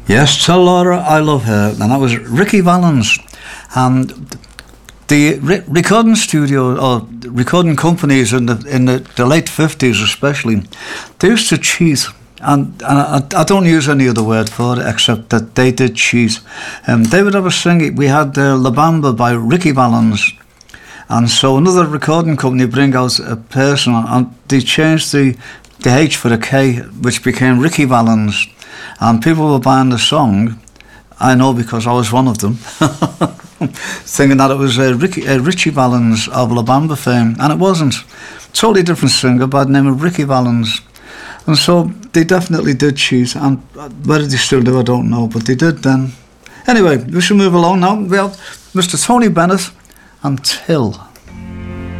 Yes, Tell Laura I Love Her, and that was Ricky Valens. And the recording studio or recording companies in the late 50s especially, they used to cheat. And I don't use any other word for it except that they did cheat. They would have a sing. We had La Bamba by Ricky Valens. And so another recording company bring out a person, and they changed the H for a K, which became Ricky Valens. And people were buying the song, I know because I was one of them, thinking that it was Richie Valens of La Bamba fame, and it wasn't. Totally different singer by the name of Ricky Valens. And so they definitely did cheat, and whether they still do I don't know, but they did then. Anyway, we should move along now. We have Mr. Tony Bennett and Till.